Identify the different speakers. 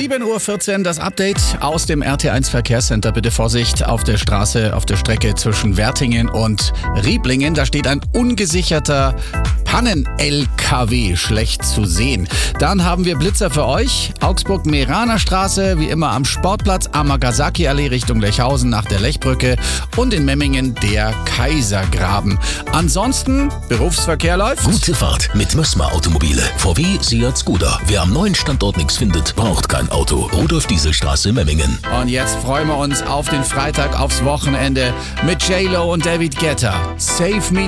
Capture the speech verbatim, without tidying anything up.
Speaker 1: sieben Uhr vierzehn das Update aus dem R T eins Verkehrscenter. Bitte Vorsicht auf der Straße, auf der Strecke zwischen Wertingen und Rieblingen. Da steht ein ungesicherter Pannen-L K W schlecht zu sehen. Dann haben wir Blitzer für euch. Augsburg-Meraner Straße, wie immer am Sportplatz, Amagasaki-Allee Richtung Lechhausen nach der Lechbrücke und in Memmingen der Kaisergraben. Ansonsten, Berufsverkehr läuft.
Speaker 2: Gute Fahrt mit Mössma Automobile. V W, Seat, Skoda. Wer am neuen Standort nichts findet, braucht kein Auto. Rudolf-Diesel-Straße, Memmingen.
Speaker 1: Und jetzt freuen wir uns auf den Freitag, aufs Wochenende mit J-Lo und David Guetta. Save Me